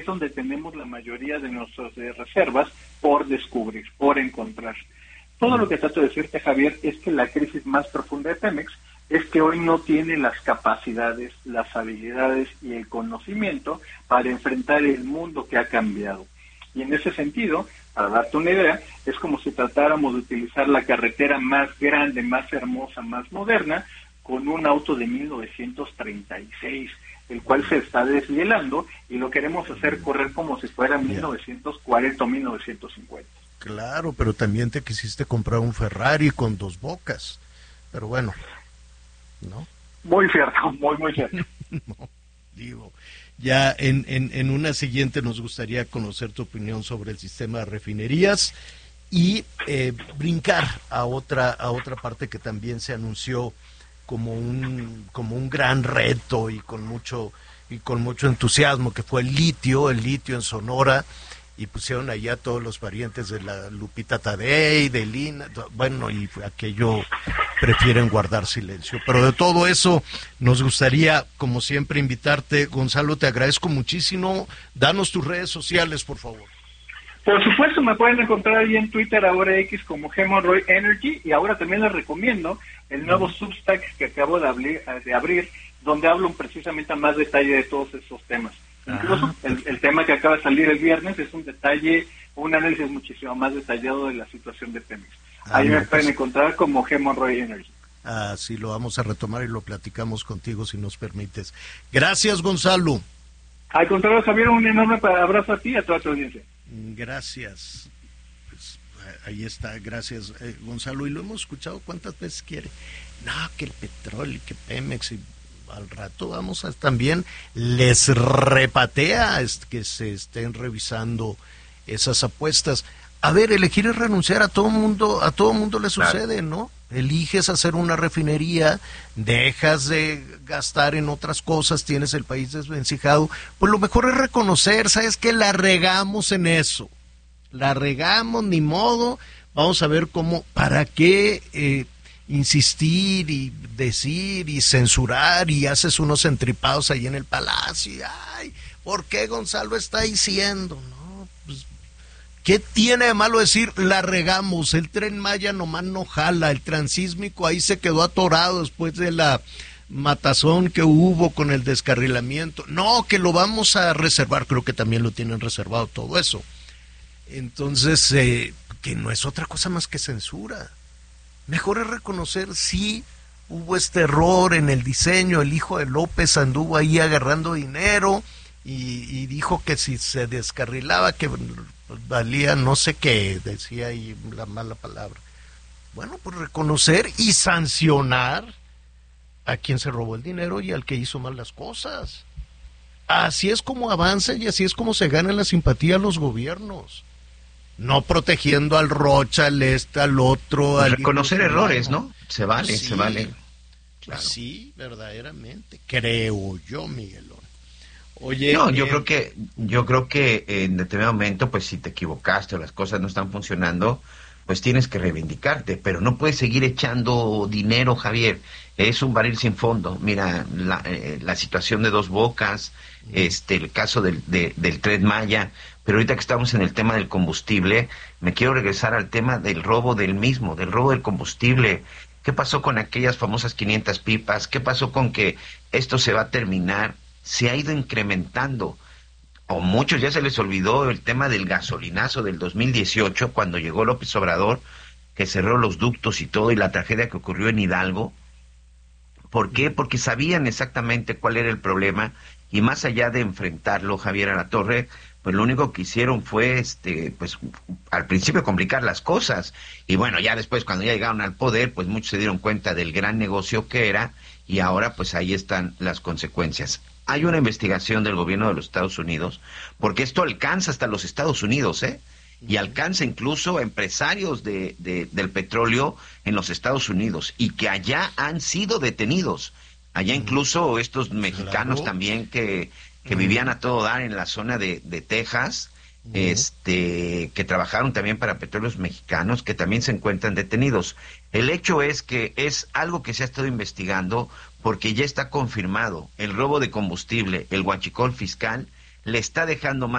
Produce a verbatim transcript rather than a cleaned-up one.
donde tenemos la mayoría de nuestras eh, reservas por descubrir, por encontrar. Todo lo que trato de decirte, Javier, es que la crisis más profunda de Pemex es que hoy no tiene las capacidades, las habilidades y el conocimiento para enfrentar el mundo que ha cambiado. Y en ese sentido, para darte una idea, es como si tratáramos de utilizar la carretera más grande, más hermosa, más moderna, con un auto de mil novecientos treinta y seis, el cual se está deshielando y lo queremos hacer correr como si fuera mil novecientos cuarenta o mil novecientos cincuenta. Claro, pero también te quisiste comprar un Ferrari con dos bocas, pero bueno, ¿no? Muy cierto, muy, muy cierto. No, digo, ya en, en, en una siguiente nos gustaría conocer tu opinión sobre el sistema de refinerías y eh, brincar a otra, a otra parte que también se anunció como un, como un gran reto y con mucho, y con mucho entusiasmo, que fue el litio, el litio en Sonora, y pusieron allá todos los parientes de la Lupita Tadei, de Lina, bueno, y aquello prefieren guardar silencio. Pero de todo eso nos gustaría, como siempre, invitarte. Gonzalo, te agradezco muchísimo. Danos tus redes sociales, por favor. Por supuesto, me pueden encontrar ahí en Twitter, ahora X, como Hemorrhoid Energy, y ahora también les recomiendo el nuevo uh-huh. Substack que acabo de abrir, de abrir, donde hablo precisamente a más detalle de todos esos temas. Incluso uh-huh. el, el tema que acaba de salir el viernes es un detalle, un análisis muchísimo más detallado de la situación de Pemex. Ah, ahí me pues, pueden encontrar como Hemorrhoid Energy. Ah, sí, lo vamos a retomar y lo platicamos contigo si nos permites. Gracias, Gonzalo. Al contrario, Javier, un enorme abrazo a ti y a toda tu audiencia. Gracias. Pues, ahí está, gracias, eh, Gonzalo. Y lo hemos escuchado cuántas veces quiere. No, que el petróleo, que Pemex, y al rato vamos a también les repatea es, que se estén revisando esas apuestas. A ver, elegir es renunciar, a todo mundo, a todo mundo le sucede, claro. ¿No? Eliges hacer una refinería, dejas de gastar en otras cosas, tienes el país desvencijado, pues lo mejor es reconocer, ¿sabes qué? La regamos en eso, la regamos, ni modo, vamos a ver cómo, para qué eh, insistir y decir y censurar y haces unos entripados ahí en el palacio, y, ay, ¿por qué Gonzalo está diciendo? No, pues, ¿qué tiene de malo decir la regamos? El Tren Maya nomás no jala, el transísmico ahí se quedó atorado después de la matazón que hubo con el descarrilamiento. No, que lo vamos a reservar, creo que también lo tienen reservado todo eso. Entonces, eh, que no es otra cosa más que censura. Mejor es reconocer si hubo este error en el diseño, el hijo de López anduvo ahí agarrando dinero y, y dijo que si se descarrilaba que valía no sé qué, decía ahí la mala palabra. Bueno, pues reconocer y sancionar a quien se robó el dinero y al que hizo mal las cosas. Así es como avanzan y así es como se ganan la simpatía a los gobiernos. No protegiendo al Rocha, al este, al otro. Pues al reconocer errores, ¿no? Se vale, sí, se vale. Claro. Sí, verdaderamente. Creo yo, Miguelón. Oye, no, yo eh, creo que, yo creo que en determinado momento, pues si te equivocaste o las cosas no están funcionando, pues tienes que reivindicarte, pero no puedes seguir echando dinero, Javier. Es un barril sin fondo. Mira, la, eh, la situación de Dos Bocas, mm. este, el caso del, de, del Tren Maya. Pero ahorita que estamos en el tema del combustible, me quiero regresar al tema del robo del mismo, del robo del combustible. ¿Qué pasó con aquellas famosas quinientas pipas? ¿Qué pasó con que esto se va a terminar? Se ha ido incrementando. O muchos ya se les olvidó el tema del gasolinazo del dos mil dieciocho, cuando llegó López Obrador, que cerró los ductos y todo, y la tragedia que ocurrió en Hidalgo. ¿Por qué? Porque sabían exactamente cuál era el problema, y más allá de enfrentarlo, Javier Alatorre, pues lo único que hicieron fue, este, pues, al principio complicar las cosas, y bueno, ya después cuando ya llegaron al poder, pues muchos se dieron cuenta del gran negocio que era, y ahora pues ahí están las consecuencias. Hay una investigación del gobierno de los Estados Unidos, porque esto alcanza hasta los Estados Unidos, ¿eh? Y alcanza incluso a empresarios de, de, del petróleo en los Estados Unidos, y que allá han sido detenidos. Allá incluso estos mexicanos claro. también que... que vivían a todo dar en la zona de, de Texas, uh-huh. este, que trabajaron también para petróleos mexicanos, que también se encuentran detenidos. El hecho es que es algo que se ha estado investigando porque ya está confirmado el robo de combustible, el huachicol fiscal, le está dejando más